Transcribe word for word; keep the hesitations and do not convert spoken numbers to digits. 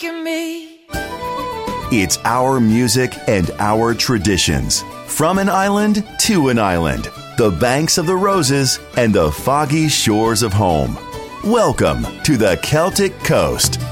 asking me. It's our music and our traditions. From an island to an island. The banks of the roses and the foggy shores of home. Welcome to the Celtic Coast.